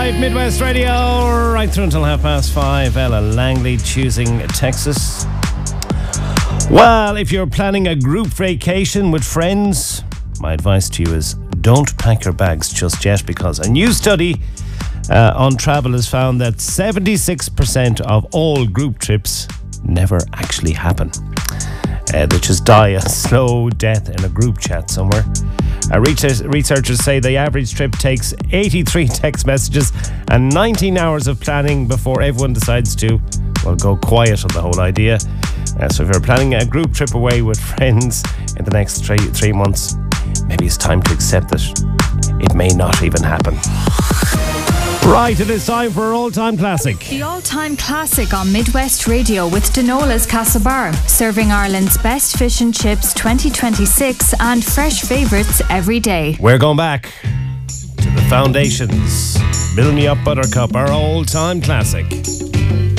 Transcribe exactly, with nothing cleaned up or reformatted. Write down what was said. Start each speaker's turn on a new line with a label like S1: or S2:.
S1: five, Midwest Radio, right through until half past five. Ella Langley choosing Texas. Well, if you're planning a group vacation with friends, my advice to you is don't pack your bags just yet, because a new study uh, on travel has found that seventy-six percent of all group trips never actually happen. Uh, they just die a slow death in a group chat somewhere. Uh, researchers say the average trip takes eighty-three text messages and nineteen hours of planning before everyone decides to, well, go quiet on the whole idea. Uh, so if you're planning a group trip away with friends in the next three, three months, maybe it's time to accept that it may not even happen. Right, it is time for our all-time classic.
S2: The all-time classic on Midwest Radio with Denola's Castlebar, serving Ireland's best fish and chips twenty twenty-six and fresh favourites every day.
S1: We're going back to the foundations. Build Me Up Buttercup, our all-time classic.